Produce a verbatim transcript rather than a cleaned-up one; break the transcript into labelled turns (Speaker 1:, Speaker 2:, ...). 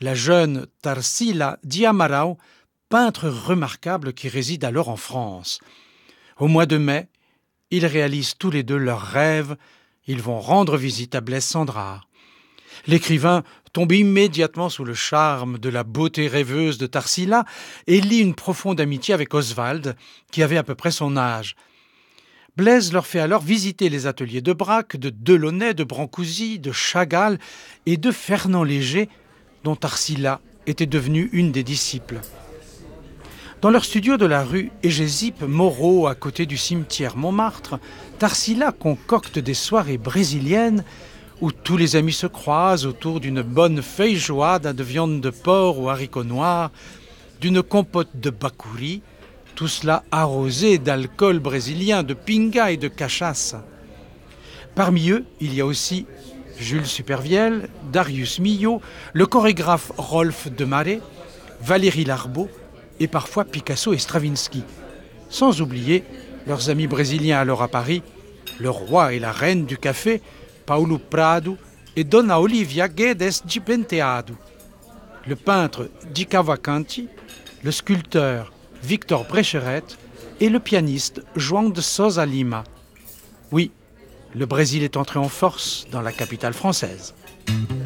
Speaker 1: la jeune Tarsila de Amaral, peintre remarquable qui réside alors en France. Au mois de mai, ils réalisent tous les deux leurs rêves. Ils vont rendre visite à Blaise Cendrars. L'écrivain tombe immédiatement sous le charme de la beauté rêveuse de Tarsila et lie une profonde amitié avec Oswald, qui avait à peu près son âge. Blaise leur fait alors visiter les ateliers de Braque, de Delaunay, de Brancusi, de Chagall et de Fernand Léger, dont Tarsila était devenue une des disciples. Dans leur studio de la rue Hégésippe-Moreau, à côté du cimetière Montmartre, Tarsila concocte des soirées brésiliennes où tous les amis se croisent autour d'une bonne feijoada de viande de porc aux haricots noirs, d'une compote de bacuri, tout cela arrosé d'alcool brésilien, de pinga et de cachaça. Parmi eux, il y a aussi Jules Supervielle, Darius Milhaud, le chorégraphe Rolf de Marais, Valérie Larbaud et parfois Picasso et Stravinsky. Sans oublier leurs amis brésiliens alors à Paris, le roi et la reine du café, Paulo Prado et Dona Olivia Guedes de Penteado, le peintre Di Cavalcanti, le sculpteur Victor Brecheret et le pianiste João de Sousa Lima. Oui, le Brésil est entré en force dans la capitale française.